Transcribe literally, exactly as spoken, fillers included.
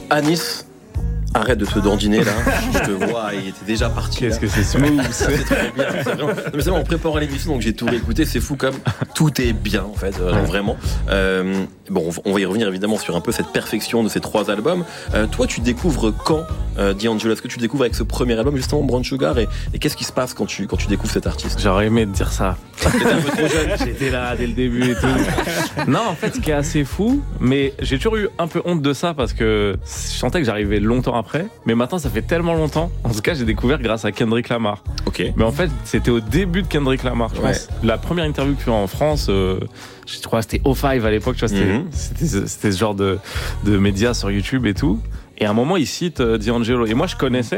Anis, arrête de te dandiner là, je te vois, il était déjà parti. Qu'est-ce là. que c'est smooth. C'est très bien, c'est vraiment... non, mais c'est bon, en préparant l'émission, donc j'ai tout réécouté, c'est fou comme tout est bien en fait, euh, Ouais. vraiment. Euh, bon, on va y revenir évidemment sur un peu cette perfection de ces trois albums. Euh, toi, tu découvres quand euh, D'Angelo? Est-ce que tu découvres avec ce premier album justement Brown Sugar et, et qu'est-ce qui se passe quand tu quand tu découvres cet artiste? J'aurais aimé te dire ça. T'étais un peu trop jeune. J'étais là dès le début et tout. Non, en fait, ce qui est assez fou, mais j'ai toujours eu un peu honte de ça parce que je sentais que j'arrivais longtemps après. Mais maintenant, ça fait tellement longtemps. En tout cas, j'ai découvert grâce à Kendrick Lamar. Ok. Mais en fait, c'était au début de Kendrick Lamar, je Ouais. pense. La première interview que j'ai en France, euh, je crois que c'était O cinq à l'époque, tu vois, c'était, Mhm. c'était, c'était ce genre de, de médias sur YouTube et tout. Et à un moment, il cite euh, D'Angelo. Et moi, je connaissais,